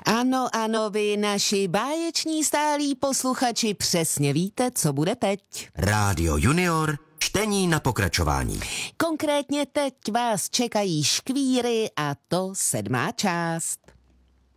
Ano, ano, vy naši báječní stálí posluchači přesně víte, co bude teď. Rádio Junior, čtení na pokračování. Konkrétně teď vás čekají škvíry a to 7. část.